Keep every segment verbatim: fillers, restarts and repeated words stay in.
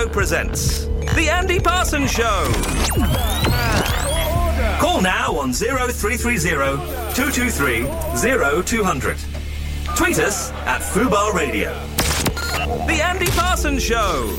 Radio presents The Andy Parsons Show. Call now on oh three three oh, two two three, oh two hundred. Tweet us at Fubar Radio. The Andy Parsons Show.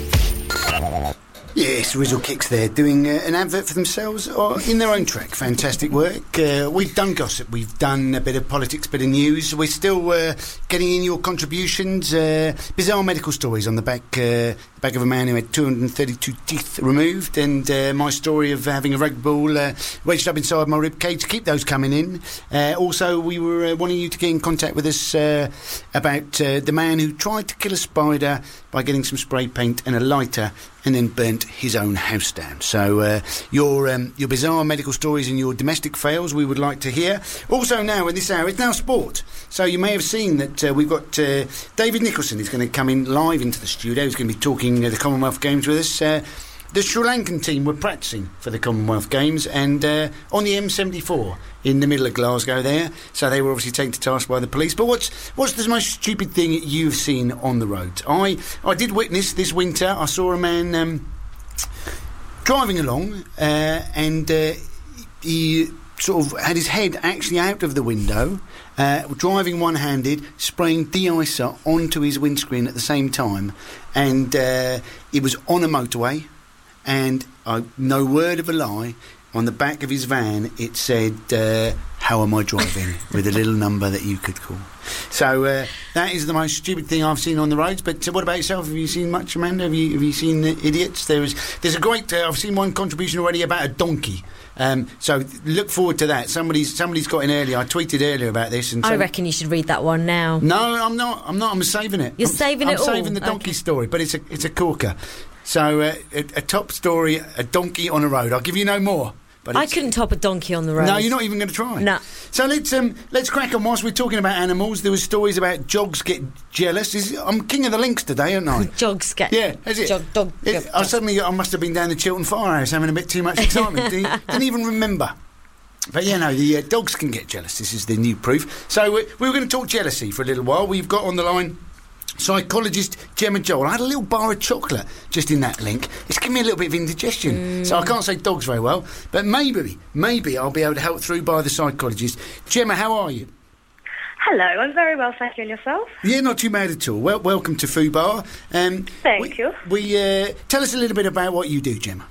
Yes, Rizzle Kicks there, doing uh, an advert for themselves or in their own track. Fantastic work. Uh, we've done gossip, we've done a bit of politics, bit of news. We're still uh, getting in your contributions. Uh, bizarre medical stories on the back uh, back of a man who had two hundred thirty-two teeth removed, and uh, my story of having a rugby ball uh, wedged up inside my rib cage. Keep those coming in. Uh, also, we were uh, wanting you to get in contact with us uh, about uh, the man who tried to kill a spider by getting some spray paint and a lighter and then burnt his own house down. So uh, your um, your bizarre medical stories and your domestic fails we would like to hear. Also now in this hour, it's now sport. So you may have seen that uh, we've got uh, David Nicholson is going to come in live into the studio. He's going to be talking uh, the Commonwealth Games with us. Uh, the Sri Lankan team were practising for the Commonwealth Games and uh, on the M seventy-four in the middle of Glasgow there. So they were obviously taken to task by the police. But what's what's the most stupid thing you've seen on the road? I, I did witness this winter, I saw a man um, driving along uh, and uh, he sort of had his head actually out of the window, uh, driving one-handed, spraying de-icer onto his windscreen at the same time. And uh, it was on a motorway. And uh, no word of a lie, on the back of his van it said, uh, how am I driving, with a little number that you could call. So uh, that is the most stupid thing I've seen on the roads. But uh, what about yourself? Have you seen much, Amanda? Have you have you seen uh, idiots? There is there's a great uh, I've seen one contribution already about a donkey. Um, so look forward to that. Somebody's somebody's got in earlier. I tweeted earlier about this. And I so, reckon you should read that one now. No, I'm not. I'm not. I'm saving it. You're I'm, saving I'm it all? I'm saving the donkey Okay. story, but it's a it's a corker. So uh, a, a top story, a donkey on a road. I'll give you no more. But I couldn't top a donkey on the road. No, you're not even going to try. No. So let's um, let's crack on. Whilst we're talking about animals, there was stories about jogs get jealous. Is, I'm king of the links today, aren't I? Jogs get... Yeah, is it? Jog, dog, it jog, I jog. suddenly I must have been down the Chiltern Firehouse having a bit too much excitement. didn't, didn't even remember. But yeah, no, the uh, dogs can get jealous. This is the new proof. So we, we were going to talk jealousy for a little while. We've got on the line psychologist Gemma Joel. I had a little bar of chocolate just in that link. It's giving me a little bit of indigestion. Mm. So I can't say dogs very well. But maybe, maybe I'll be able to help through by the psychologist. Gemma, how are you? Hello, I'm very well, thank you. And yourself? Yeah, not too bad at all. Well, welcome to Fubar. Um, Thank we, you. We uh, tell us a little bit about what you do, Gemma.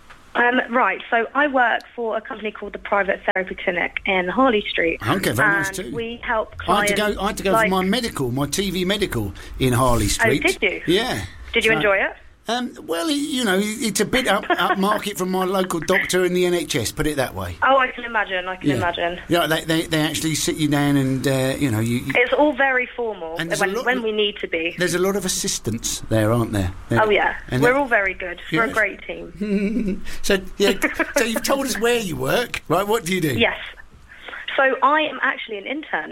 Um, right, so I work for a company called the Private Therapy Clinic in Harley Street. Okay, very and nice too. We help I had clients... to go. I had to go like, for my medical, my T V medical in Harley Street. Oh, did you? Yeah. Did you So- enjoy it? Um, well, you know, it's a bit up, up market from my local doctor in the N H S, put it that way. Oh, I can imagine, I can Yeah. imagine. Yeah, they, they they actually sit you down and, uh, you know... you. you It's all very formal, And there's a when, lot when of- we need to be. There's a lot of assistants there, aren't there? There- Oh, yeah. and We're that- all very good. We're Yeah. a great team. So, yeah, so you've told us where you work, right? What do you do? Yes. So I am actually an intern.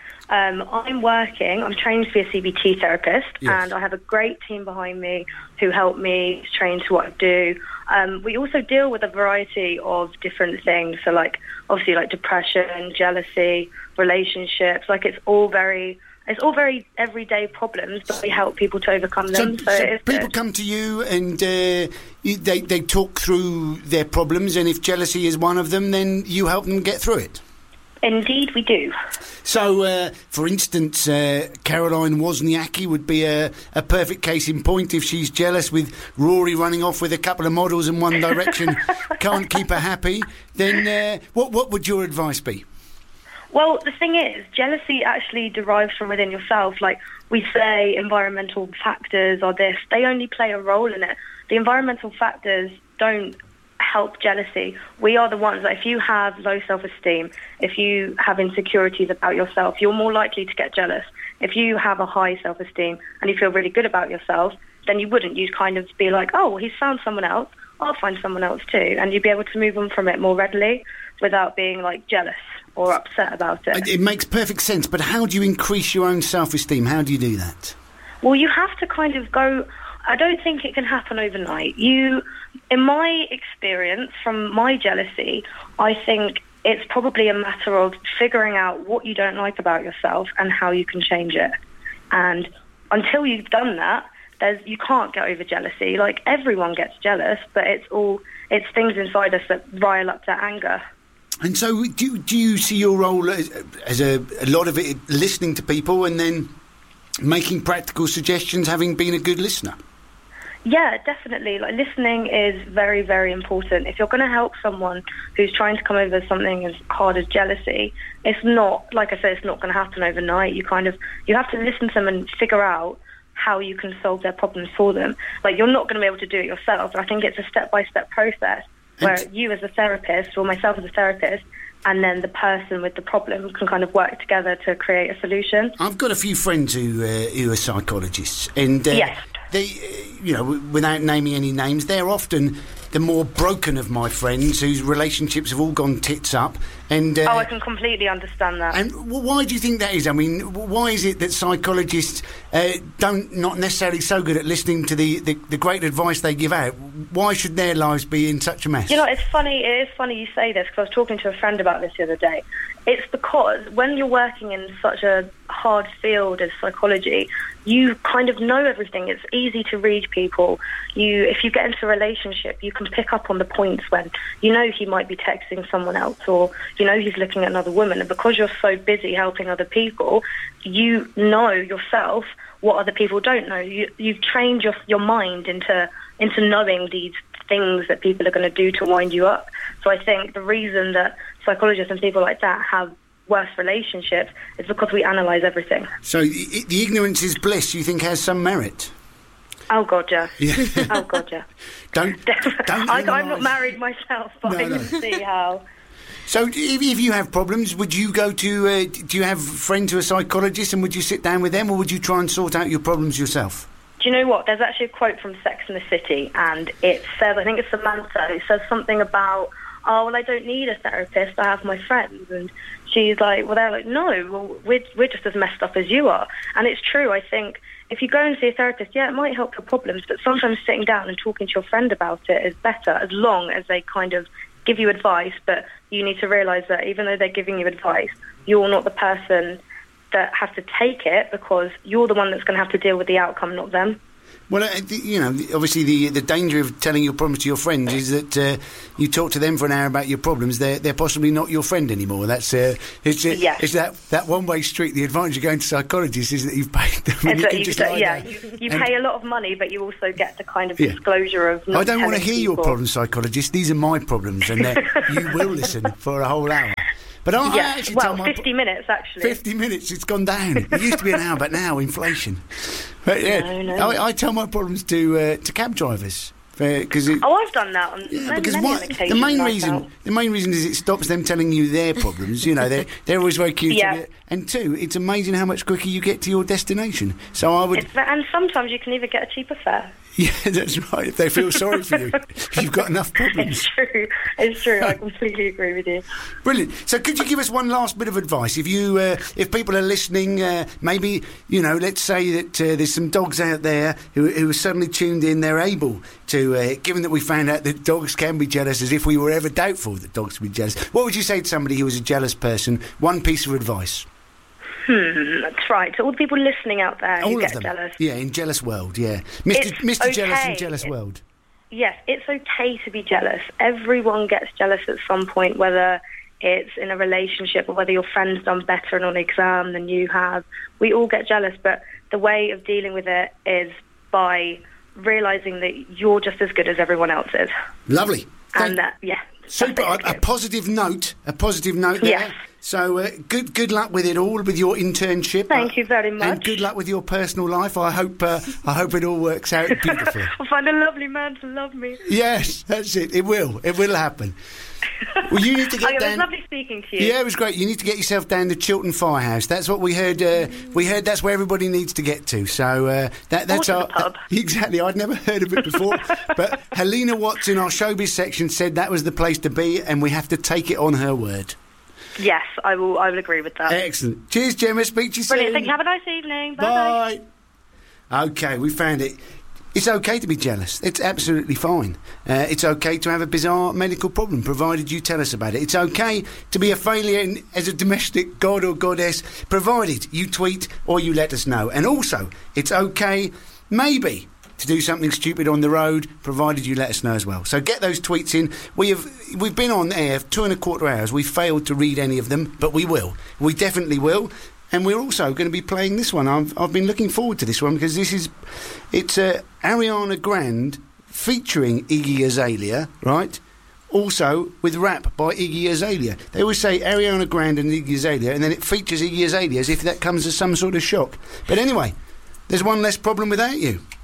Um, I'm working, I'm trained to be a C B T therapist, Yes. and I have a great team behind me who help me train to what I do. Um, we also deal with a variety of different things, so like obviously like depression, jealousy, relationships, like it's all very... It's all very everyday problems, but we help people to overcome So, them. So, so it's people good. come to you and uh, you, they, they talk through their problems, and if jealousy is one of them, then you help them get through it. Indeed, we do. So, uh, for instance, uh, Caroline Wozniacki would be a, a perfect case in point if she's jealous with Rory running off with a couple of models in one direction, can't keep her happy, then uh, what, what would your advice be? Well, the thing is, jealousy actually derives from within yourself. Like, we say environmental factors are this. They only play a role in it. The environmental factors don't help jealousy. We are the ones that if you have low self-esteem, if you have insecurities about yourself, you're more likely to get jealous. If you have a high self-esteem and you feel really good about yourself, then you wouldn't. You'd kind of be like, oh, he's found someone else. I'll find someone else too. And you'd be able to move on from it more readily without being, like, jealous or upset about it. It makes perfect sense, but how do you increase your own self-esteem? How do you do that? Well, you have to kind of go... I don't think it can happen overnight. You, in my experience, from my jealousy, I think it's probably a matter of figuring out what you don't like about yourself and how you can change it. And until you've done that, there's you can't get over jealousy. Like, everyone gets jealous, but it's all it's things inside us that rile up that anger. And so, do do you see your role as, as a, a lot of it listening to people and then making practical suggestions, having been a good listener? Yeah, definitely. Like, listening is very, very important. If you're going to help someone who's trying to come over something as hard as jealousy, it's not, like I said, it's not going to happen overnight. You kind of, you have to listen to them and figure out how you can solve their problems for them. Like, you're not going to be able to do it yourself. I think it's a step-by-step process where and you as a therapist, or myself as a therapist, and then the person with the problem can kind of work together to create a solution. I've got a few friends who, uh, who are psychologists, and uh, yes. they, uh, you know, w- without naming any names, they're often the more broken of my friends whose relationships have all gone tits up. And uh, oh, I can completely understand that. And w- why do you think that is? I mean, w- why is it that psychologists uh, don't not necessarily so good at listening to the, the, the great advice they give out? Why should their lives be in such a mess? You know, it's funny. It is funny you say this, because I was talking to a friend about this the other day. It's because when you're working in such a hard field as psychology, you kind of know everything. It's easy to read people. You, if you get into a relationship, you can pick up on the points when you know he might be texting someone else, or you know he's looking at another woman. And because you're so busy helping other people, you know yourself what other people don't know. You, you've trained your your mind into into knowing these things that people are going to do to wind you up. So I think the reason that psychologists and people like that have worse relationships is because we analyse everything. So I- the ignorance is bliss, you think, has some merit? Oh God, yeah. Yeah. Oh God, yeah. Don't, don't I, I'm analyse. not married myself, but No, I no. can see how. So if, if you have problems, would you go to, uh, do you have friends who are psychologists, and would you sit down with them, or would you try and sort out your problems yourself? Do you know what? There's actually a quote from Sex and the City, and it says, I think it's Samantha, who says something about, oh, well, I don't need a therapist, I have my friends. And she's like, well, they're like, no, well, we're, we're just as messed up as you are. And it's true. I think if you go and see a therapist, yeah, it might help your problems, but sometimes sitting down and talking to your friend about it is better, as long as they kind of give you advice. But you need to realise that even though they're giving you advice, you're not the person that has to take it, because you're the one that's going to have to deal with the outcome, not them. Well, uh, the- you know, obviously the the danger of telling your problems to your friends is that uh, you talk to them for an hour about your problems, they're they're possibly not your friend anymore. That's uh, it's, uh, Yes. it's that, that one-way street. The advantage of going to psychologists is that you've paid them. and It's you that can you, just so, lie yeah, down. you, you And pay a lot of money, but you also get the kind of Yeah. disclosure of not I don't want to telling hear your people. problems, psychologist. These are my problems, and they're- you will listen for a whole hour. But I, I Yeah, actually well, tell my fifty minutes, actually. fifty minutes, it's gone down. It used to be an hour, but now inflation. But yeah, No, no. I, I tell my problems to uh, to cab drivers because it. Oh, I've done that on Yeah, many, because many what, an the occasion main like reason that. the main reason is it stops them telling you their problems. You know, they're they're always very cute. Yeah. And, and two, it's amazing how much quicker you get to your destination. So I would, It's, and sometimes you can even get a cheaper fare. yeah, that's right. If they feel sorry for you, if you've got enough problems. It's true. It's true. I completely agree with you. Brilliant. So, could you give us one last bit of advice? If you, uh, if people are listening, uh, maybe you know, let's say that uh, there's some dogs out there who, who are suddenly tuned in. They're able to, uh, given that we found out that dogs can be jealous, as if we were ever doubtful that dogs can be jealous. What would you say to somebody who was a jealous person? One piece of advice. Hmm, that's right. To all the people listening out there who All get of them. jealous. Yeah, in jealous world. Yeah, Mister It's Mister Jealous in okay. jealous world. Yes, it's okay to be jealous. Everyone gets jealous at some point, whether it's in a relationship or whether your friend's done better on an exam than you have. We all get jealous, but the way of dealing with it is by realising that you're just as good as everyone else is. Lovely. Thank- And that, yeah. Super. that's A, a basically it. positive note. A positive note there. Yes. So uh, good. Good luck with it all, with your internship. Thank Uh, you very And much. good luck with your personal life. I hope. Uh, I hope it all works out beautifully. I'll find a lovely man to love me. Yes, that's it. It will. It will happen. Well, you need to get Oh, it was down. lovely speaking to you. Yeah, it was great. You need to get yourself down to Chiltern Firehouse. That's what we heard. Uh, we heard that's where everybody needs to get to. So uh, that, that's Or to our the pub. exactly. I'd never heard of it before, but Helena Watts in our showbiz section said that was the place to be, and we have to take it on her word. Yes, I will. I will agree with that. Excellent. Cheers, Gemma. Speak to you Brilliant. soon. Thank you. Have a nice evening. Bye. Bye. Okay, we found it. It's okay to be jealous. It's absolutely fine. Uh, it's okay to have a bizarre medical problem, provided you tell us about it. It's okay to be a failure in, as a domestic god or goddess, provided you tweet or you let us know. And also, it's okay maybe to do something stupid on the road, provided you let us know as well. So get those tweets in. We have we've been on air two and a quarter hours. We failed to read any of them, but we will. We definitely will. And we're also going to be playing this one. I've I've been looking forward to this one because this is it's uh, Ariana Grande featuring Iggy Azalea, right? Also with rap by Iggy Azalea. They always say Ariana Grande and Iggy Azalea, and then it features Iggy Azalea as if that comes as some sort of shock. But anyway, there's one less problem without you.